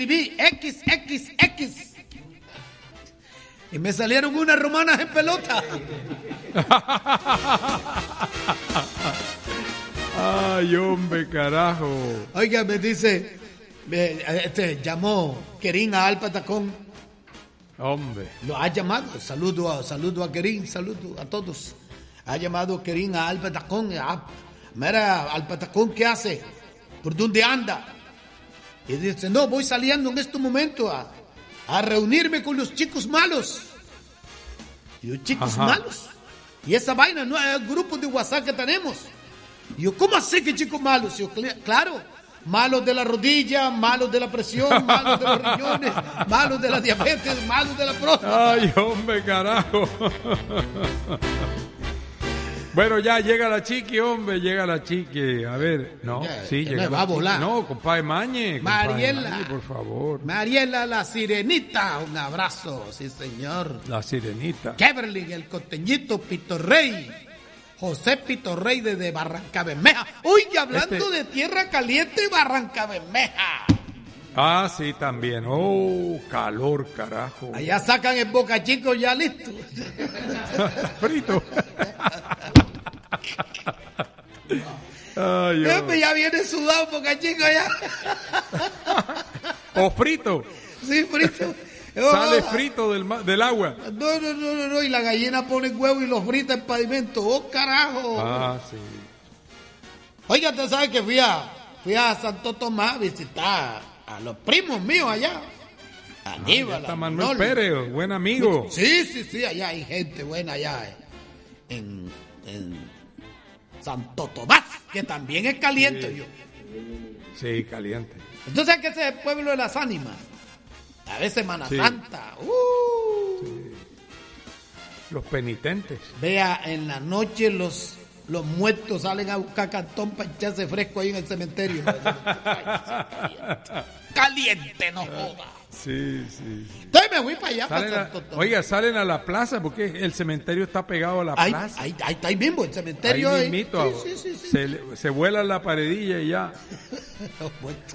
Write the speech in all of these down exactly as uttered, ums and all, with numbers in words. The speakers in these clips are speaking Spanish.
X, X, X. Y me salieron unas romanas en pelota. Ay, hombre, carajo. Oiga, me dice, me, este, llamó Kerín a Al Patacón. Hombre. Lo ha llamado. Saludo a, saludo a Kerín, saludo a todos. Ha llamado Kerín a Al Patacón. Ah, mira, Al Patacón, ¿qué hace? ¿Por dónde anda? Y dice, no, voy saliendo en este momento a, a reunirme con los chicos malos. Y los chicos Ajá. malos. Y esa vaina no es el grupo de WhatsApp que tenemos. Y yo, ¿cómo así que chicos malos? Y yo, claro, malos de la rodilla, malos de la presión, malos de los riñones, malos de la diabetes, malos de la próstata. Ay, hombre, carajo. Bueno, ya llega la chiqui, hombre, llega la chiqui. A ver, no, ya, sí, llega. No va a volar. No, compadre Mañe. Mariela. Mañe, por favor. Mariela la Sirenita, un abrazo, sí, señor. La Sirenita. Keverly, el costeñito, Pitorrey. José Pitorrey desde Barrancabermeja. Uy, hablando este... de tierra caliente, Barrancabermeja. Ah, sí, también. Oh, calor, carajo. Allá sacan el Boca Chico ya listo. Frito. Ay, oh. Ya viene sudado Boca Chico ya. O frito. Sí, frito. Oh, sale frito del, del agua. No, no, no, no, no, y la gallina pone huevo y lo frita en pavimento. ¡Oh, carajo! Ah, sí. Oiga, ¿te sabes que fui a, fui a Santo Tomás a visitar a los primos míos allá? Aníbal. Ah, está Manuel Pérez, buen amigo. Sí, sí, sí, allá hay gente buena allá en, en Santo Tomás, que también es caliente. Sí, yo. Sí, caliente. Entonces, ¿qué es el pueblo de las ánimas? A veces Semana sí. Santa. Uh. Sí. Los penitentes. Vea, en la noche los, los muertos salen a buscar cartón para echarse fresco ahí en el cementerio. Caliente, no joda. Sí, sí. Entonces me fui para allá. Salen para a, oiga, salen a la plaza porque el cementerio está pegado a la ahí, plaza. Ahí, ahí, ahí mismo, el cementerio. Ahí mismito, ahí. Sí, sí, sí, sí. Se, se vuela la paredilla y ya. Los muertos.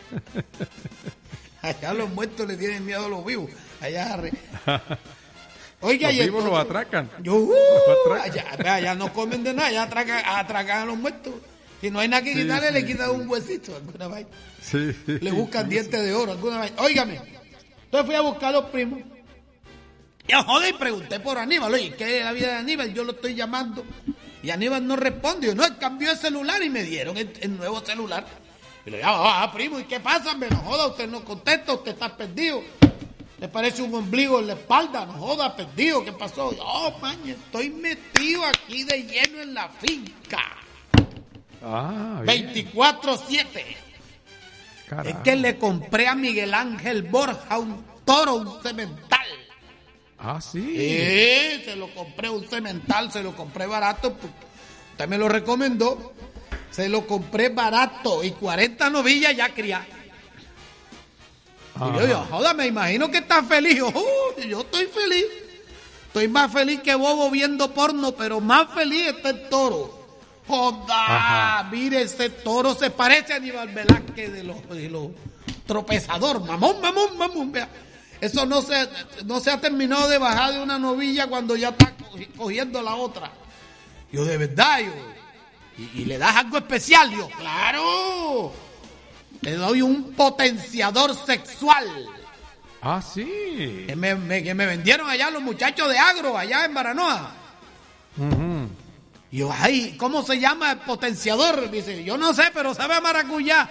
Allá los muertos le tienen miedo a los vivos. Allá. Oiga, los vivos los atracan. Yo, uh, los atracan. Allá, allá no comen de nada, allá atracan, atracan a los muertos. Si no hay nada que quitarle, sí, sí, le quitan sí. un huesito, alguna vaina. Sí, sí, le buscan sí, dientes sí. de oro, alguna vaina. Óigame. Entonces fui a buscar a los primos. Y joder, y pregunté por Aníbal. Oye, ¿qué es la vida de Aníbal? Yo lo estoy llamando. Y Aníbal no respondió. No, él cambió de celular y me dieron el, el nuevo celular. Y le digo, ah, primo, ¿y qué pasa? Me no joda, usted no contesta, usted está perdido. Le parece un ombligo en la espalda, no joda, perdido, ¿qué pasó? Oh, maña, estoy metido aquí de lleno en la finca. Ah, veinticuatro siete. Es que le compré a Miguel Ángel Borja un toro, un semental. Ah, sí. Sí, se lo compré un semental, se lo compré barato. Usted me lo recomendó. Se lo compré barato y cuarenta novillas ya criadas. Y yo, yo, joda, me imagino que estás feliz. Uh, yo estoy feliz. Estoy más feliz que bobo viendo porno, pero más feliz está el toro. Joda, ajá. Mire, ese toro se parece a Aníbal Velázquez de los, de los tropezador. Mamón, mamón, mamón. Vea. Eso no se, no se ha terminado de bajar de una novilla cuando ya está cogiendo la otra. Yo, de verdad, yo. Y, y le das algo especial, yo, claro, le doy un potenciador sexual. Ah, sí. Que me, me, que me vendieron allá los muchachos de Agro, allá en Baranoa. Uh-huh. Y yo, ay, ¿cómo se llama el potenciador? Dice, yo no sé, pero sabe a maracuyá.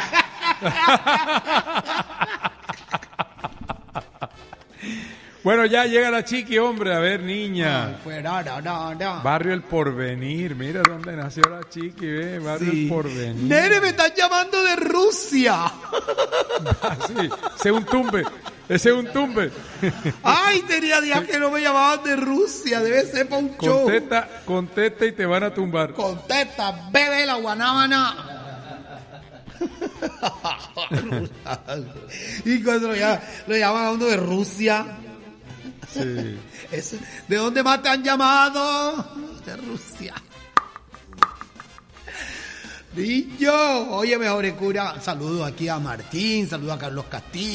Bueno, ya llega la chiqui, hombre. A ver, niña. Ay, pues, no, no, no, no. Barrio El Porvenir. Mira dónde nació la chiqui, ve. Barrio sí. El Porvenir. Nene, me están llamando de Rusia. Ah, sí. Ese es un tumbe. Ese es un tumbe. Ay, tenía días que no me llamaban de Rusia. Debe ser para un show. Contesta, contesta y te van a tumbar. Contesta, bebe la guanábana. Y cuando lo llaman, lo llaman a uno de Rusia. Sí. Eso, ¿de dónde más te han llamado? De Rusia. Y yo, oye, mejor cura, saludo aquí a Martín, saludo a Carlos Castillo.